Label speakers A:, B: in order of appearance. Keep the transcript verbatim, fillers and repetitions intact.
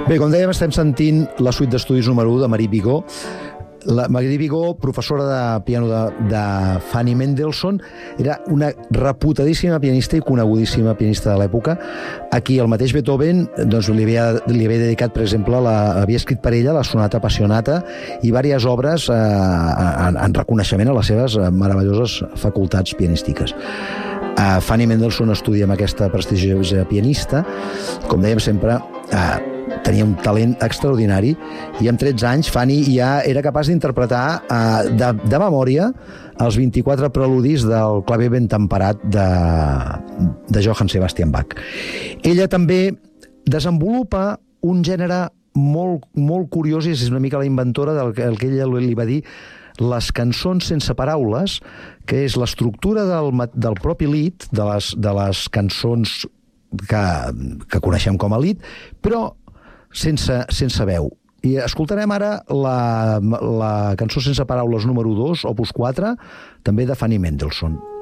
A: Bé, com dèiem, estem sentint la suite d'estudis número u de Marie Bigot. La Marie Bigot, professora de piano de, de Fanny Mendelssohn, era una reputadíssima pianista i conegudíssima pianista de l'època, a qui el mateix Beethoven doncs, li, havia, li havia dedicat, per exemple, la, havia escrit per ella la Sonata Appassionata i diverses obres eh, en, en reconeixement a les seves meravelloses facultats pianístiques. Uh, Fanny Mendelssohn estudia amb aquesta prestigiosa pianista. Com dèiem sempre, uh, tenia un talent extraordinari i amb tretze anys Fanny ja era capaç d'interpretar uh, de, de memòria els vint-i-quatre preludis del claver ben temperat de, de Johann Sebastian Bach. Ella també desenvolupa un gènere molt, molt curiós i és una mica la inventora del que, el que ella li va dir les cançons sense paraules, que és l'estructura del, del propi lied, de les, de les cançons que, que coneixem com a lied, però sense, sense veu. I escoltarem ara la, la cançó sense paraules número dos, opus quatre, també de Fanny Mendelssohn.